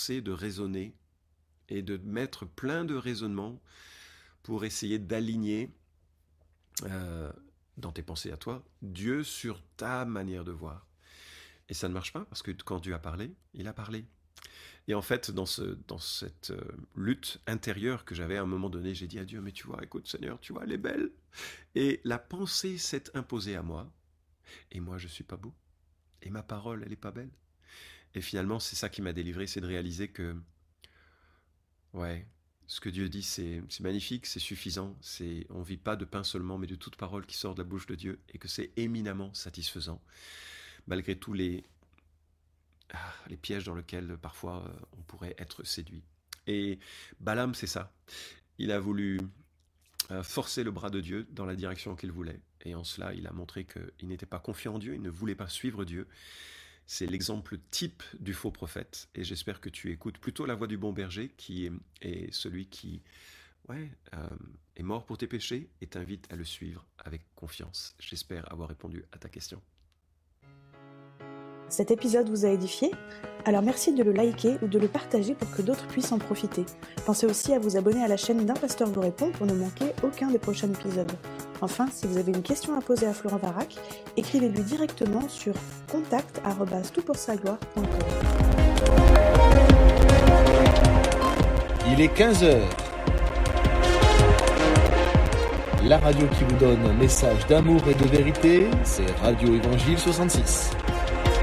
penser, de raisonner et de mettre plein de raisonnements pour essayer d'aligner dans tes pensées à toi, Dieu sur ta manière de voir. Et ça ne marche pas parce que quand Dieu a parlé, il a parlé. Et en fait, dans cette lutte intérieure que j'avais à un moment donné, j'ai dit à Dieu, mais tu vois, écoute Seigneur, tu vois, elle est belle. Et la pensée s'est imposée à moi. Et moi, je suis pas beau. Et ma parole, elle est pas belle. Et finalement, c'est ça qui m'a délivré, c'est de réaliser que, ouais, ce que Dieu dit, c'est magnifique, c'est suffisant. On vit pas de pain seulement, mais de toute parole qui sort de la bouche de Dieu. Et que c'est éminemment satisfaisant. Malgré tous les pièges dans lesquels parfois on pourrait être séduit. Et Balaam, c'est ça. Il a voulu forcer le bras de Dieu dans la direction qu'il voulait. Et en cela, il a montré qu'il n'était pas confiant en Dieu, il ne voulait pas suivre Dieu. C'est l'exemple type du faux prophète. Et j'espère que tu écoutes plutôt la voix du bon berger, qui est celui qui est mort pour tes péchés, et t'invite à le suivre avec confiance. J'espère avoir répondu à ta question. Cet épisode vous a édifié ? Alors merci de le liker ou de le partager pour que d'autres puissent en profiter. Pensez aussi à vous abonner à la chaîne d'Un Pasteur vous répond pour ne manquer aucun des prochains épisodes. Enfin, si vous avez une question à poser à Florent Varac, écrivez-lui directement sur contact@toutpoursagloire.com. Il est 15h. La radio qui vous donne un message d'amour et de vérité, c'est Radio Évangile 66.